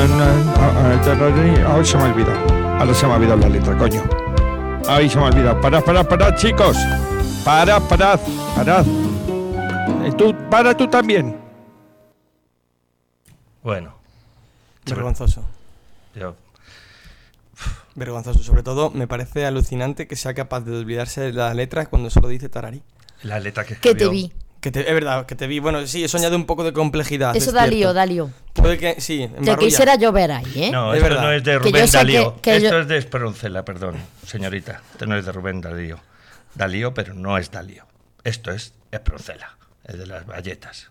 Ahora se me ha olvidado. Ahora se me ha olvidado la letra, coño. Ahí se me ha olvidado. Parad, chicos. Parad. Tú también. Bueno. Vergonzoso. Yo... Vergonzoso. Sobre todo, me parece alucinante que sea capaz de olvidarse de las letras cuando solo dice tararí. La letra que Que escribió. te vi. Es verdad, que te vi. Bueno, sí, eso añade un poco de complejidad. Eso es da cierto. lío. Puede que, sí, Te embarrulla. quisiera llover ahí, ¿eh? No, Es esto verdad. no es de Que Rubén yo sé Darío. que Esto yo- es de Esperoncela, perdón, señorita. Esto no es de Rubén Darío. Darío, pero no es Darío. Esto es Esperoncela, el de las galletas.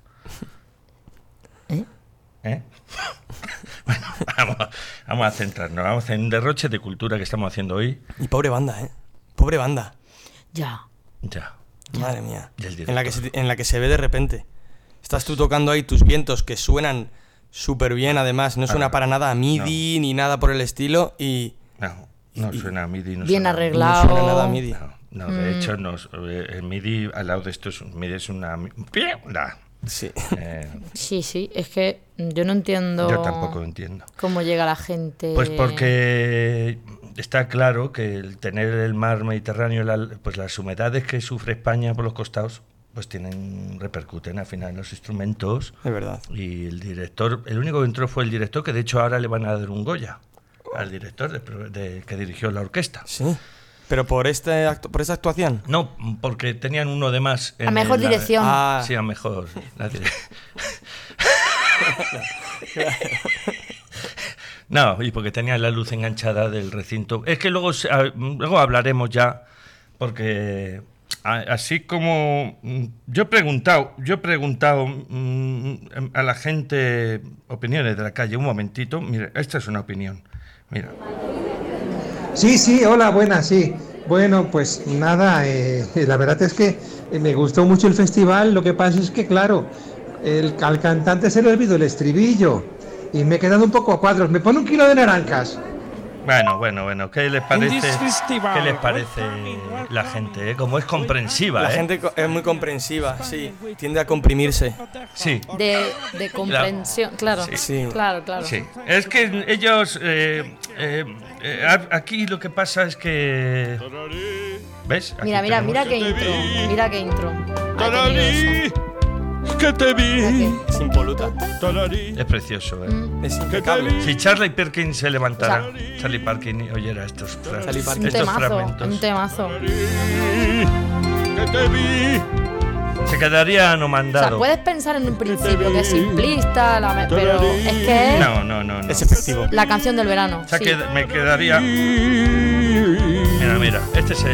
¿Eh? Bueno, vamos a centrarnos. Vamos a hacer un derroche de cultura que estamos haciendo hoy. Y pobre banda, ¿eh? Pobre banda. Ya. Ya. Madre mía. Y el En la que se ve de repente. Estás tú tocando ahí tus vientos que suenan súper bien, además. No suena para nada a MIDI ni nada por el estilo. Y No suena a MIDI. No Bien suena, arreglado. no suena nada a MIDI. No, de hecho, el MIDI al lado de esto MIDI es una... Sí. Sí, es que yo no entiendo. Yo tampoco entiendo. Cómo llega la gente. Pues porque está claro que el tener el mar Mediterráneo, pues las humedades que sufre España por los costados, pues repercuten al final en los instrumentos. Es verdad. Y el director, el único que entró fue el director, que de hecho ahora le van a dar un Goya al director que dirigió la orquesta. Sí. ¿Pero por esta actuación? No, porque tenían uno de más. A mejor dirección. Sí, a mejor. No, y porque tenía la luz enganchada del recinto. Es que luego hablaremos ya, porque así como yo he preguntado a la gente opiniones de la calle. Un momentito, mire, esta es una opinión. Mira. Sí, hola, buenas, sí. Bueno, pues nada, la verdad es que me gustó mucho el festival. Lo que pasa es que, claro, al cantante se le olvidó el estribillo y me he quedado un poco a cuadros. ¿Me pone 1 kilo de naranjas? Bueno, ¿qué les parece la gente? Como es comprensiva, La gente es muy comprensiva, sí. Tiende a comprimirse. Sí. De comprensión, claro. Sí. Claro. Sí. Es que ellos... aquí lo que pasa es que... ¿Ves? Aquí Mira qué intro. Mira qué intro. Ha tenido eso. Que te vi. Es impoluta. Es precioso, ¿eh? Es impecable. Si Charlie Perkins se levantara, Charlie Perkins oyera estos Un temazo. Que te vi. se quedaría O anomandado. sea, puedes pensar en un principio que es simplista, pero es que es No. Es efectivo. la canción del verano. O sea, Sí. que me quedaría... Mira, este es...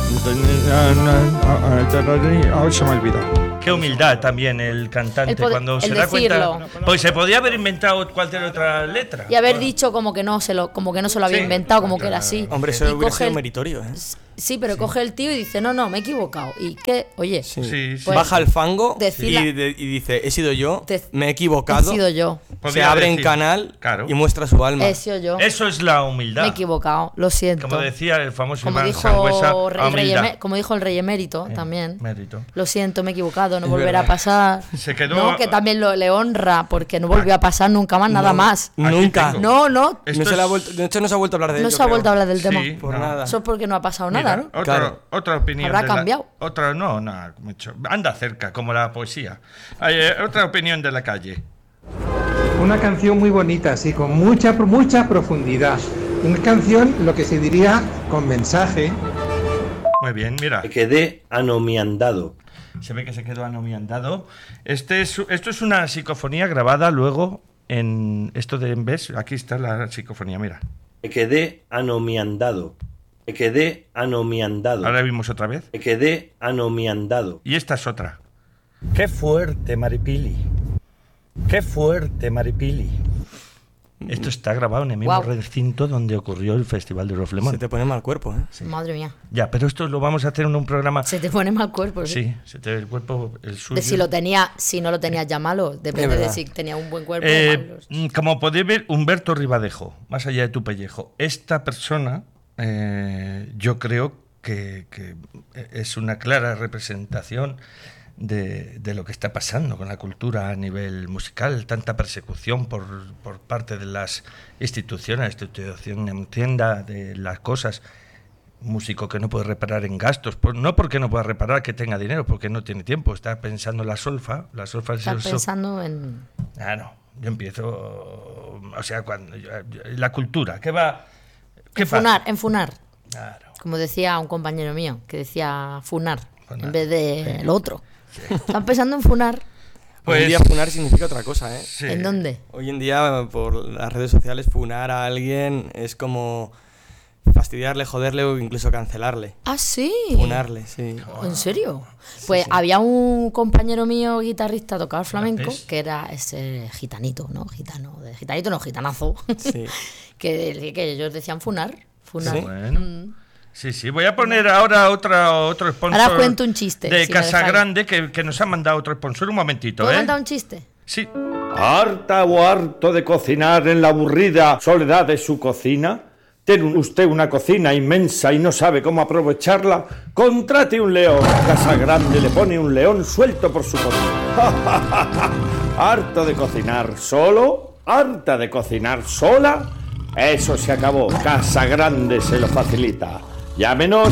Ahora se me ha olvidado. Qué humildad también el cantante cuando se da decirlo. cuenta. Pues se podía haber inventado cualquier otra letra. Y haber dicho como que no se lo había Sí. inventado, como que era así. Hombre, Y eso hubiera coge sido el- meritorio, ¿eh? Sí, pero coge el tío y dice, no, me he equivocado. Y que, oye, Sí. Sí. Pues- Baja el fango decirla- y dice, he sido yo, Te- me he he equivocado. sido yo. Se Podría abre en decir, canal claro. y muestra su alma. He sido yo. Eso es la Me he humildad. equivocado, lo siento. Como decía el famoso Como Iván dijo, Sangüesa, el rey humildad. como dijo el rey emérito también. Mérito. Lo siento, me he equivocado, no Es volverá verdad. a pasar. Se quedó- No, que también le honra, porque no volvió a pasar nunca más, nada más. Nunca. tengo. No, Esto No se la ha es- vuelto, de hecho, no se ha vuelto a hablar de no ello. se ha vuelto a hablar del Sí. tema. Por No. nada. Eso es porque no ha pasado nada, Mira, ¿no? Claro. otra opinión. Habrá de la- cambiado. Otra, no, mucho. Anda cerca, como la poesía. Otra opinión de la calle. Una canción muy bonita, sí, con mucha profundidad. Una canción, lo que se diría, con mensaje. Muy bien, mira. Me quedé anomiandado. Se ve que se quedó anomiandado. Esto es una psicofonía grabada luego en esto de ¿ves? Aquí está la psicofonía, mira. Me quedé anomiandado. Me quedé anomiandado. Ahora vimos otra vez. Me quedé anomiandado. Y esta es otra. Qué fuerte, Maripili. Qué fuerte, Maripili. Esto está grabado en el mismo Guau. recinto donde ocurrió el Festival de Roflemón. Se te pone mal cuerpo, ¿eh? Madre mía. Ya, pero esto lo vamos a hacer en un programa... Se te pone mal cuerpo. Sí, se te ve el cuerpo, el suyo. De si no lo tenías ya malo. Depende Es de verdad. si tenía un buen cuerpo o malo. Como podéis ver, Humberto Ribadejo, más allá de tu pellejo. Esta persona, yo creo que es una clara representación de lo que está pasando con la cultura a nivel musical, tanta persecución por parte de las instituciones, entienda de las cosas. Músico que no puede reparar en gastos, no porque no pueda reparar que tenga dinero, porque no tiene tiempo, está pensando en la solfa. Está pensando en... No, yo empiezo, o sea, cuando la cultura, ¿qué va? En funar. Claro. Como decía un compañero mío, que decía funar. En vez de lo otro. Sí. Están pensando en funar. Hoy en día funar significa otra cosa, ¿eh? Sí. ¿En dónde? Hoy en día, por las redes sociales, funar a alguien es como fastidiarle, joderle o incluso cancelarle. Ah, sí. Funarle, sí. ¿En serio? Pues había un compañero mío guitarrista, tocaba flamenco, que era ese gitanito, ¿no? Gitanazo. Sí. que ellos decían funar. ¿Sí? Bueno. Sí, voy a poner ahora otro sponsor. Ahora cuento un chiste. De si Casagrande, que nos ha mandado otro sponsor. Un momentito, ¿Puedo contar un chiste? Sí. ¿Harta o harto de cocinar en la aburrida soledad de su cocina? ¿Tiene usted una cocina inmensa y no sabe cómo aprovecharla? Contrate un león. Casagrande le pone un león suelto por su cocina. ¿Harto de cocinar solo? ¿Harta de cocinar sola? Eso se acabó. Casagrande se lo facilita. Llámenos.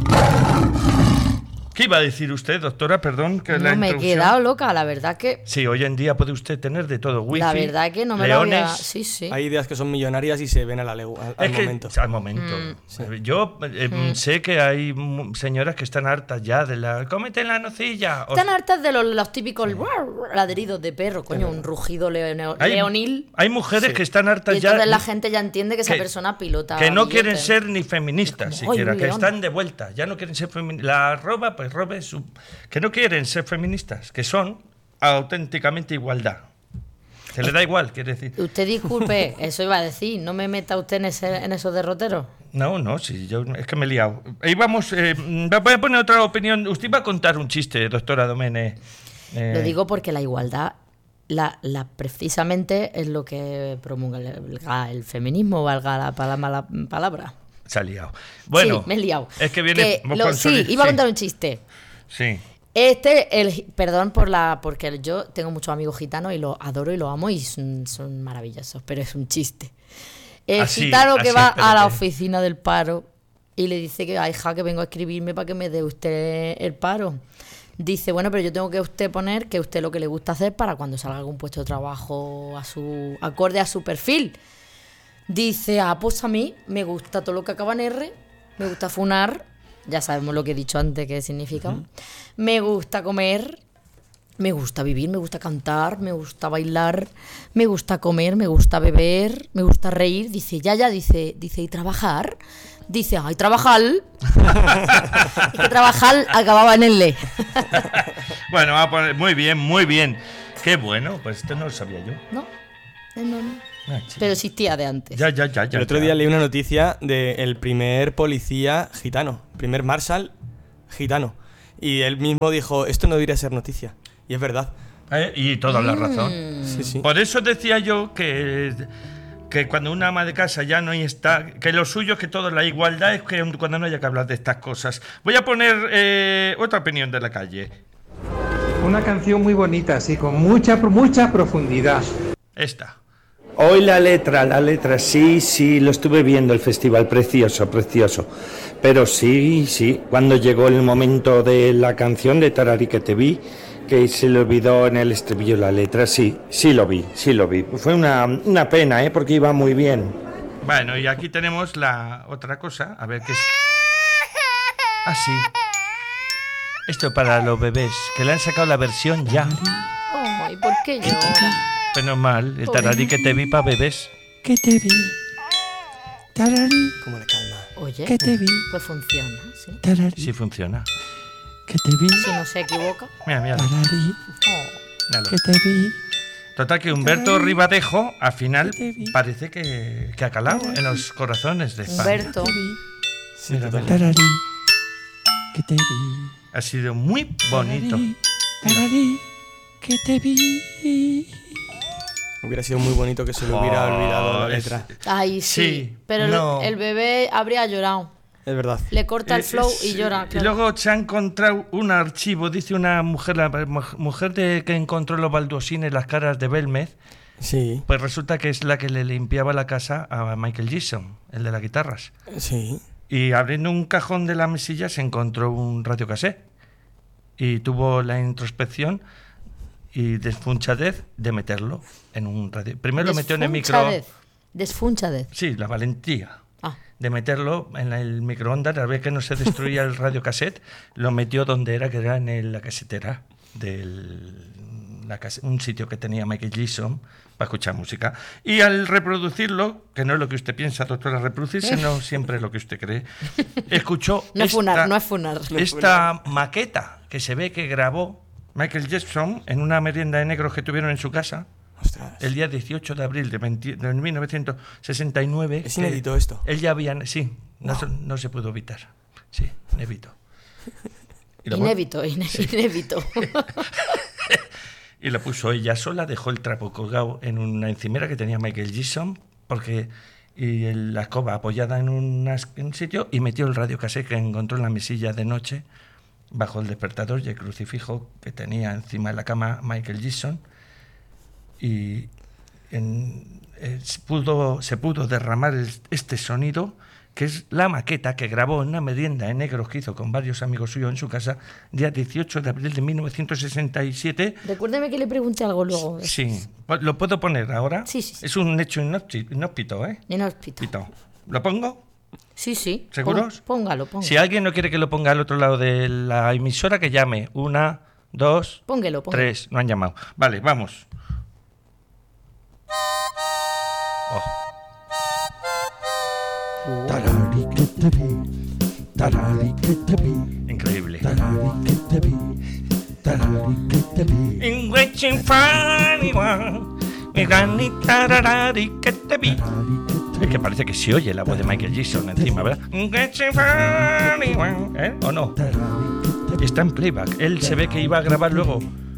¿Qué iba a decir usted, doctora? Perdón, que la No me he introducción. quedado loca, la verdad que... Sí, hoy en día puede usted tener de todo. Wifi, La verdad que no me leones. lo había... Sí. Hay ideas que son millonarias y se ven a la legua, al Es que, momento. al momento. Yo sé que hay señoras que están hartas ya de la... ¡Cómete la nocilla! Están hartas de los típicos ladridos de perro, coño, un rugido leonil. Hay mujeres que están hartas Y ya... entonces la gente ya entiende que esa que- persona pilota. Que no billetes. quieren ser ni feministas Como, siquiera, ¡ay, un que león! están de vuelta, ya no quieren ser feministas. La roba, pues robe su... Que no quieren ser feministas, que son auténticamente igualdad. Que le da igual, quiere decir. Usted disculpe, eso iba a decir, no me meta usted en esos derroteros. No, sí, yo es que me he liado. Voy a poner otra opinión. Usted iba a contar un chiste, doctora Domene. Lo digo porque la igualdad, precisamente es lo que promulga el feminismo, valga la palabra. Se ha liado. Bueno, sí, me he liado. Es que viene... Sí, iba a contar un chiste. Sí. Perdón porque yo tengo muchos amigos gitanos y los adoro y los amo y son maravillosos, pero es un chiste. El gitano que va a la oficina del paro y le dice que, hija, que vengo a escribirme para que me dé usted el paro. Dice, bueno, pero yo tengo que usted poner que usted lo que le gusta hacer para cuando salga algún puesto de trabajo acorde a su perfil. Dice, pues a mí me gusta todo lo que acaba en R, me gusta funar, ya sabemos lo que he dicho antes que significa. Me gusta comer, me gusta vivir, me gusta cantar, me gusta bailar, me gusta comer, me gusta beber, me gusta reír. Dice, dice, ¿y trabajar? Dice, ¡ay, trabajar! Es que trabajar acababa en el le. Bueno, va a poner... Muy bien. Qué bueno, pues esto no lo sabía yo. No. Ah, chico. Pero existía de antes. Ya. El otro día leí una noticia del primer policía gitano, primer marshal gitano. Y él mismo dijo, esto no debería ser noticia. Y es verdad. Y toda la razón. Sí. Por eso decía yo que cuando una ama de casa ya no está, que lo suyo es que todo la igualdad es que cuando no haya que hablar de estas cosas. Voy a poner otra opinión de la calle. Una canción muy bonita, sí, con mucha profundidad. Esta. Hoy la letra, sí, lo estuve viendo el festival, precioso. Pero sí, cuando llegó el momento de la canción de Tarari que te vi, que se le olvidó en el estribillo la letra, sí lo vi. Fue una pena, porque iba muy bien. Bueno, y aquí tenemos la otra cosa, a ver qué es. Ah, sí. Esto para los bebés, que le han sacado la versión ya. Ay, ¿por qué llora? Menos mal, el tararí que te vi para bebés. Que te vi, tararí, ¿Cómo le calma? Oye, que te vi, pues funciona, ¿sí? tararí, Sí funciona. que te vi, Si no se equivoca. Mira. tararí, Míralo. que te vi. Total que Humberto Ribadejo, al final, Que te vi. parece que ha calado en los corazones de España. Humberto. Sí, Mira, total. Tararí, que te vi. Ha sido muy bonito. Tararí, que te vi. Hubiera sido muy bonito que se le hubiera olvidado la letra. Ay, sí. Sí, pero no. el bebé habría llorado. Es verdad. Le corta el flow y llora. Y luego se ha encontrado un archivo, dice una mujer, la mujer que encontró los baldosines, las caras de Belmez, Sí. pues resulta que es la que le limpiaba la casa a Michael Jackson, el de las guitarras. Sí. Y abriendo un cajón de la mesilla se encontró un radiocassette y tuvo la introspección y desfunchadez de meterlo en un radio. Primero lo metió en el micro. Desfunchadez. Sí, la valentía Ah. de meterlo en el microondas, a ver que no se destruía el radiocassette, lo metió donde era, que era en la casetera un sitio que tenía Michael Jackson para escuchar música. Y al reproducirlo, que no es lo que usted piensa, doctora, reproducirse, no siempre es lo que usted cree, escuchó No es funar. esta maqueta que se ve que grabó Michael Jackson en una merienda de negros que tuvieron en su casa. Ostras. El día 18 de abril de 1969. Es inédito esto. Él ya había... Sí, no se pudo evitar. Sí, inédito. Inédito. Y lo puso ella sola, dejó el trapo colgado en una encimera que tenía Michael Jackson, y la escoba apoyada en un sitio, y metió el radiocassette que encontró en la mesilla de noche, bajo el despertador y el crucifijo que tenía encima de la cama Michael Jackson, y se pudo derramar este sonido, que es la maqueta que grabó en una merienda en negros que hizo con varios amigos suyos en su casa, día 18 de abril de 1967. Recuérdeme que le pregunté algo luego. Sí, ¿lo puedo poner ahora? Sí. Es un hecho inhóspito, ¿eh? Inhóspito. ¿Lo pongo? Sí. ¿Seguros? Póngalo. Si alguien no quiere que lo ponga al otro lado de la emisora, que llame. 1, 2, Póngelo. 3. No han llamado. Vale, vamos. Oh. Tarari que te vi, tarari que te vi, Increíble. tarari que te vi, tarari que te vi. In waiting for anyone, mi granny tararari que te vi. Es que parece que se oye la voz de Michael Jackson encima, ¿verdad? In waiting for anyone, ¿eh? ¿O no? Y está en playback. Él se ve que iba a grabar luego.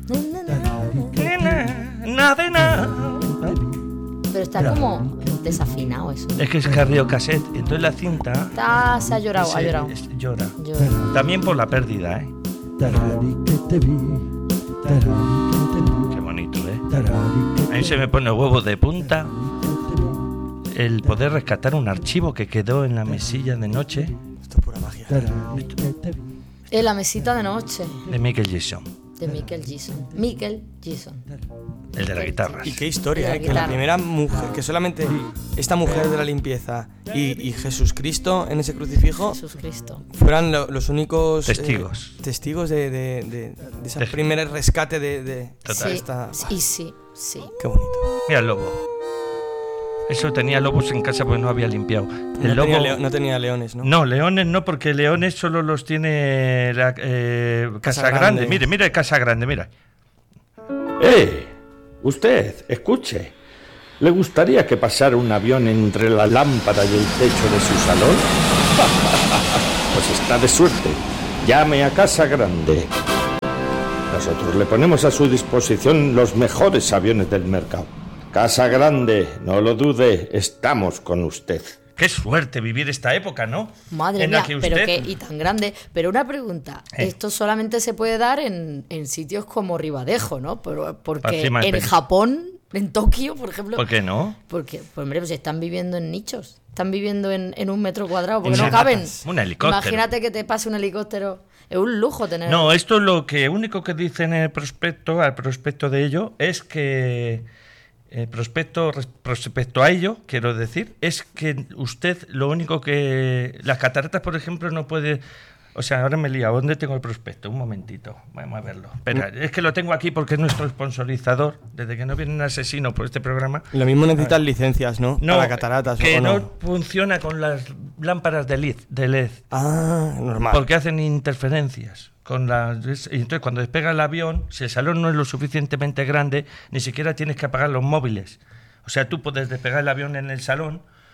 Nada. Pero está como desafinado eso. Es que es radiocassette. Entonces la cinta... Se ha llorado, Llora. También por la pérdida, ¿eh? Tarari que te vi, tarari que te vi, Qué bonito, ¿eh? tarari que A mí se me pone huevo de punta el poder rescatar un archivo que quedó en la mesilla de noche Esto es pura magia. tarari que te vi. En la mesita de noche de Michael Jackson, de Michael Jackson. el de las guitarras. Y qué historia, De la que la guitarra. primera mujer, que solamente esta mujer de la limpieza y Jesucristo en ese crucifijo Jesucristo. fueran los únicos Testigos. de ese primer rescate de Total. esta... Sí. Qué bonito. Mira el lobo. Eso tenía lobos en casa porque no había limpiado. El No, lobo... no tenía leones, ¿no? No, leones no, porque leones solo los tiene la Casa Grande. Mire, Casa Grande, mira. Usted, escuche. ¿Le gustaría que pasara un avión entre la lámpara y el techo de su salón? Pues está de suerte. Llame a Casa Grande. Nosotros le ponemos a su disposición los mejores aviones del mercado. Casa Grande, no lo dude, estamos con usted. Qué suerte vivir esta época, ¿no? Madre En la mía, que pero usted- y tan grande. Pero una pregunta, esto solamente se puede dar en sitios como Ribadejo, ¿no? Porque Encima del en pecho. Japón, en Tokio, por ejemplo... ¿Por qué no? Porque, pues hombre, pues están viviendo en nichos. Están viviendo en un metro cuadrado, porque En no caben. senatas. Un helicóptero. Imagínate que te pase un helicóptero. Es un lujo tener... No, esto es lo que único que dice en el prospecto, al prospecto de ello, es que prospecto a ello, quiero decir, es que usted lo único que... Las cataratas, por ejemplo, no puede... O sea, ahora me he liado. ¿Dónde tengo el prospecto? Un momentito. Vamos a verlo. Espera, es que lo tengo aquí porque es nuestro sponsorizador. Desde que no viene un asesino por este programa. Lo mismo necesitan licencias, ¿no? Para cataratas, que ¿o no funciona con las lámparas de LED. Ah, normal. Porque hacen interferencias. Y entonces cuando despega el avión, si el salón no es lo suficientemente grande, ni siquiera tienes que apagar los móviles. O sea, tú puedes despegar el avión en el salón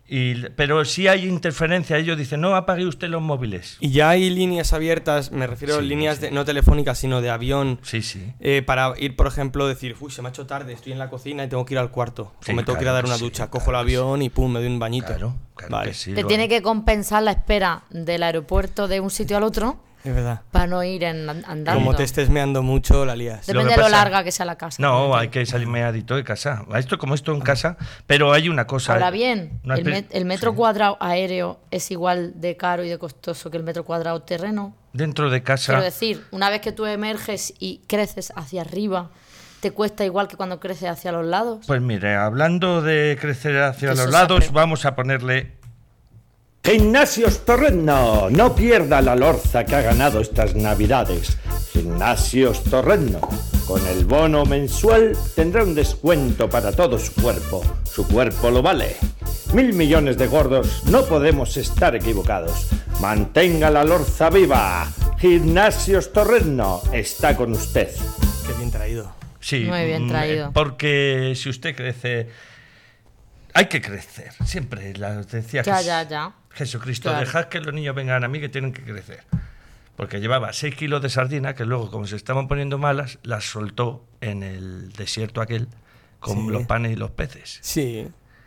Pero sí hay interferencia. Ellos dicen, no apague usted los móviles. Y ya hay líneas abiertas, me refiero a líneas no telefónicas, sino de avión. Sí, sí. Para ir, por ejemplo, decir, uy, se me ha hecho tarde, estoy en la cocina y tengo que ir al cuarto. O me tengo que ir a dar una ducha. Cojo el avión y pum, me doy un bañito. Claro vale. que sí. Te tiene que compensar la espera del aeropuerto de un sitio al otro. Es verdad. Para no ir andando. Como te estés meando mucho, la lías. Depende de lo larga que sea la casa. No, hay que salir meadito de casa. Esto en casa, pero hay una cosa. Ahora bien, el metro cuadrado aéreo es igual de caro y de costoso que el metro cuadrado terreno. Dentro de casa. Quiero decir, una vez que tú emerges y creces hacia arriba, ¿te cuesta igual que cuando creces hacia los lados? Pues mire, hablando de crecer hacia los lados, vamos a ponerle... Gimnasios Torreno, no pierda la lorza que ha ganado estas navidades. Gimnasios Torreno, con el bono mensual tendrá un descuento para todo su cuerpo lo vale. 1.000 millones de gordos, no podemos estar equivocados. Mantenga la lorza viva. Gimnasios Torreno está con usted. Qué bien traído. Sí, muy bien traído. Porque si usted crece, hay que crecer. Siempre decía ya. Jesucristo, claro. Dejad que los niños vengan a mí, que tienen que crecer. Porque llevaba 6 kilos de sardina que luego, como se estaban poniendo malas, las soltó en el desierto aquel con los panes y los peces. Sí.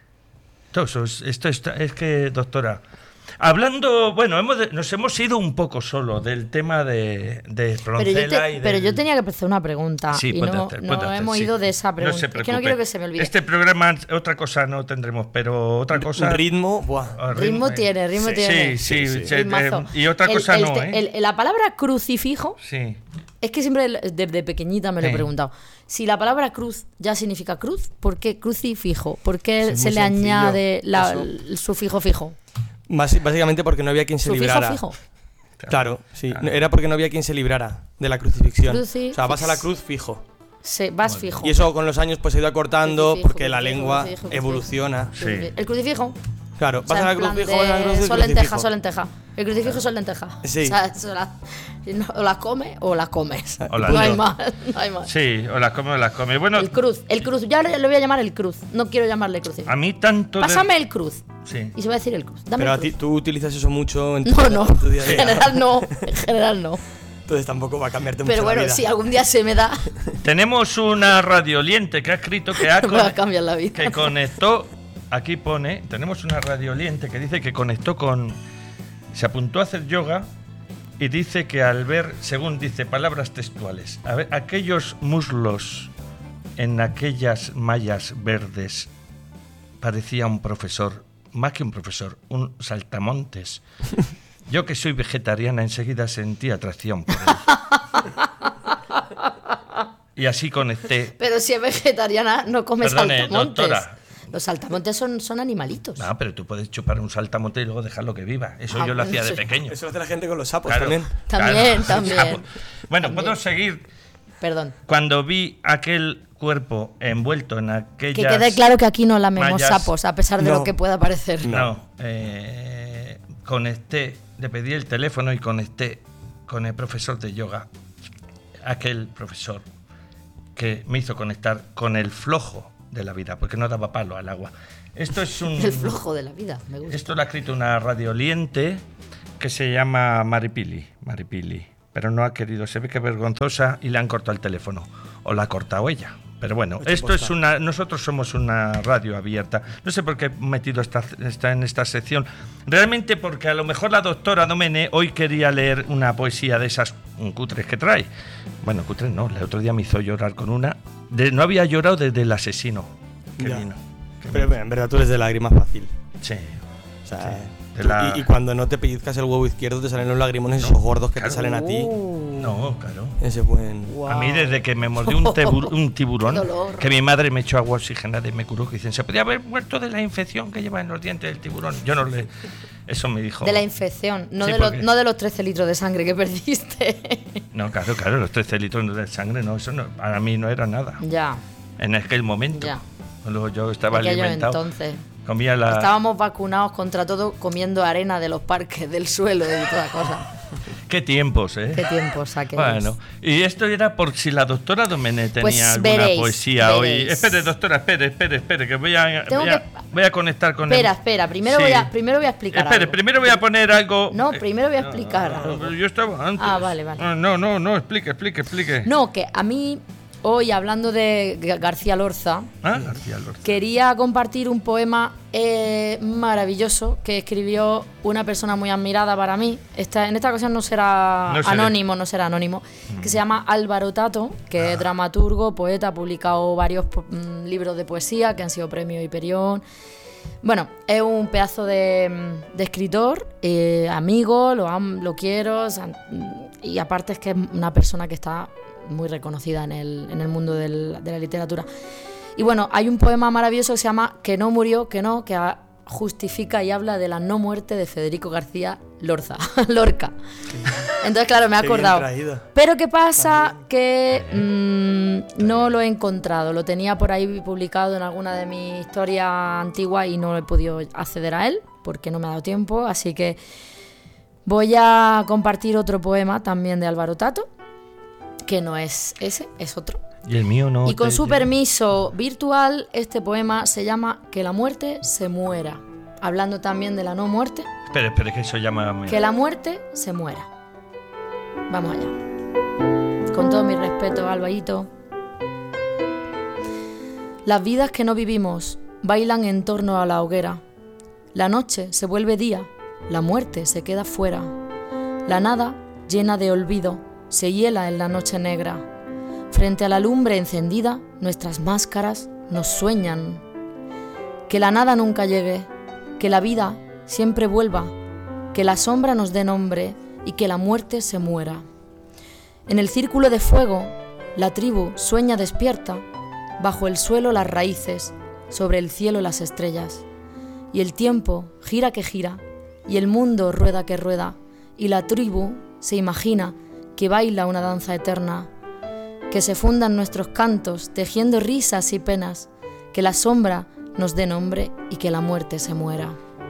Esto es que, doctora, hablando, bueno, nos hemos ido un poco solo del tema de Roncela pero yo tenía que hacer una pregunta y no hemos ido de esa pregunta. No se es que no quiero que se me olvide. Este programa, otra cosa no tendremos, pero otra cosa... Un ritmo, ritmo tiene. Sí. Y otra cosa no, la palabra crucifijo, sí. Es que siempre desde pequeñita me lo he preguntado. Si la palabra cruz ya significa cruz, ¿por qué crucifijo? ¿Por qué se le añade el sufijo fijo? Básicamente porque no había quien se librara. ¿Fijo? Claro, sí. Era porque no había quien se librara de la crucifixión. O sea, vas a la cruz fijo. Sí, vas fijo. Y eso con los años pues se ha ido acortando porque la lengua evoluciona. Sí. El crucifijo. Claro, vas a la cruz fijo, son lentejas. El crucifijo son lentejas. Sí. O sea, o las comes o las comes. No hay más. Sí, o las comes o las comes. Bueno, el cruz. Ya le voy a llamar el cruz. No quiero llamarle crucifijo. A mí tanto. Pásame el cruz. Sí. Y se va a decir el cruz. Dame pero el cruz. a ti tú utilizas eso mucho en tu día a día. En general no. Entonces tampoco va a cambiarte mucho la vida. Pero bueno, si algún día se me da. Tenemos una radioliente que ha escrito que me va a cambiar la vida. Que conectó. Aquí pone, tenemos una radioliente que dice que conectó se apuntó a hacer yoga y dice que al ver, según dice, palabras textuales, a ver, aquellos muslos en aquellas mallas verdes, parecía un profesor, más que un profesor, un saltamontes. Yo que soy vegetariana enseguida sentí atracción por él. Y así conecté. Pero si es vegetariana no come saltamontes. Doctora. Los saltamontes son animalitos. No, pero tú puedes chupar un saltamonte y luego dejarlo que viva. Eso yo lo hacía de pequeño. Eso lo hace la gente con los sapos, claro, también. Bueno, puedo seguir. Perdón. Cuando vi aquel cuerpo envuelto en aquellas... Que quede claro que aquí no lamemos sapos, a pesar de lo que pueda parecer. No. Conecté, le pedí el teléfono y conecté con el profesor de yoga. Aquel profesor que me hizo conectar con el flojo de la vida, porque no daba palo al agua. Esto es el flojo de la vida, me gusta. Esto lo ha escrito una radioliente que se llama Maripili, pero no ha querido, se ve que es vergonzosa y le han cortado el teléfono, o la ha cortado ella. Pero bueno, nosotros somos una radio abierta. No sé por qué he metido está en esta sección. Realmente porque a lo mejor la doctora Domene hoy quería leer una poesía de esas cutres que trae. Bueno, cutres no, el otro día me hizo llorar con una. No había llorado desde el asesino que vino. Pero en verdad tú eres de lágrima fácil. Sí. O sea, y cuando no te pellizcas el huevo izquierdo te salen los lagrimones esos gordos que te salen a ti. No, claro. Ese buen... Wow. A mí desde que me mordió un tiburón, que mi madre me echó agua oxigenada y me curó, que dicen, se podía haber muerto de la infección que lleva en los dientes del tiburón. Yo no le... Eso me dijo... De la infección, no de los 13 litros de sangre que perdiste. No, claro, los 13 litros de sangre, no, eso no, para mí no era nada. Ya. En aquel momento. Ya. Luego yo estaba alimentado. Entonces... Estábamos vacunados contra todo comiendo arena de los parques, del suelo y toda cosa. Qué tiempos, ¿eh? Qué tiempos aquellos. Bueno, y esto era por si la doctora Domene tenía alguna poesía hoy. Espere, doctora, espere, que voy a... Voy a conectar con Espera, primero voy a explicar algo. Primero voy a poner algo. No, primero voy a explicar algo. Yo estaba antes. Vale. No, explique. No, que a mí, hoy hablando de García Lorza, quería compartir un poema maravilloso que escribió una persona muy admirada para mí. En esta ocasión no será anónimo, que se llama Álvaro Tato, que es dramaturgo, poeta, ha publicado varios libros de poesía que han sido premio Hiperión. Bueno, es un pedazo de escritor, amigo, lo quiero, o sea, y aparte es que es una persona que está muy reconocida en el mundo de la literatura. Y bueno, hay un poema maravilloso que se llama Que no murió, que justifica y habla de la no muerte de Federico García Lorca. Entonces, claro, me he acordado. Pero ¿qué pasa? Que no lo he encontrado. Lo tenía por ahí publicado en alguna de mis historias antiguas y no he podido acceder a él porque no me ha dado tiempo. Así que voy a compartir otro poema también de Álvaro Tato, que no es ese, es otro. Y el mío no. Y con su permiso virtual, este poema se llama Que la muerte se muera. Hablando también de la no muerte. Espera, que eso llama... Que la muerte se muera. Vamos allá. Con todo mi respeto, Alvarito. Las vidas que no vivimos bailan en torno a la hoguera. La noche se vuelve día, la muerte se queda fuera. La nada, llena de olvido, se hiela en la noche negra. Frente a la lumbre encendida, nuestras máscaras nos sueñan. Que la nada nunca llegue, que la vida siempre vuelva, que la sombra nos dé nombre y que la muerte se muera. En el círculo de fuego, la tribu sueña despierta, bajo el suelo las raíces, sobre el cielo las estrellas. Y el tiempo gira que gira, y el mundo rueda que rueda, y la tribu se imagina que baila una danza eterna. Que se fundan nuestros cantos, tejiendo risas y penas, que la sombra nos dé nombre y que la muerte se muera.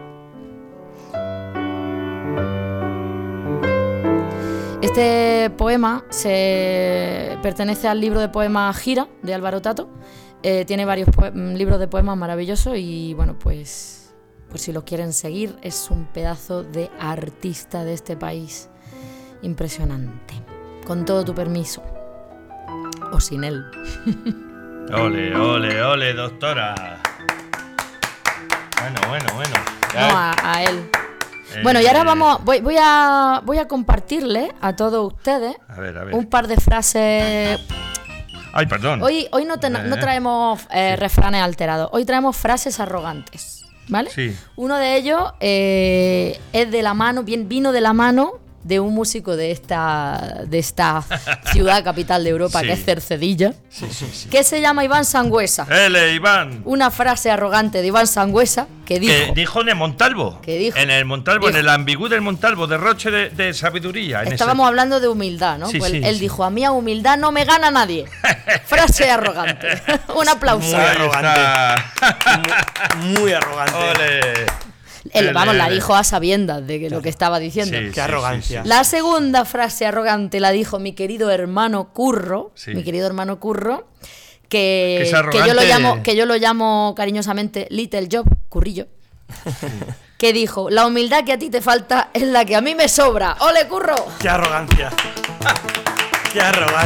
Este poema pertenece al libro de poemas Gira, de Álvaro Tato. Tiene varios libros de poemas maravillosos y, bueno, pues por si lo quieren seguir, es un pedazo de artista de este país. Impresionante. Con todo tu permiso. O sin él. Ole, doctora. Bueno. No, a él. Bueno, y ahora voy a compartirle a todos ustedes a ver. un par de frases. Ay, perdón. Hoy no traemos refranes alterados, hoy traemos frases arrogantes, ¿vale? Sí. Uno de ellos es de la mano, vino de la mano de un músico de esta ciudad capital de Europa, sí, que es Cercedilla, sí. que se llama Iván Sangüesa. Iván. Una frase arrogante de Iván Sangüesa que dijo en el Montalvo. En el Montalvo, en el ambigú del Montalvo, derroche de sabiduría. Estábamos hablando de humildad, ¿no? Sí, pues sí, él dijo, a mí a humildad no me gana nadie. Frase arrogante. Un aplauso. Muy arrogante. Muy arrogante. Ole. La dijo a sabiendas de que lo que estaba diciendo. Qué arrogancia. Sí. La segunda frase arrogante la dijo mi querido hermano Curro, que yo lo llamo cariñosamente Little Job, Currillo, que dijo, la humildad que a ti te falta es la que a mí me sobra. ¡Ole, Curro! ¡Qué arrogancia! ¡Qué arrogancia!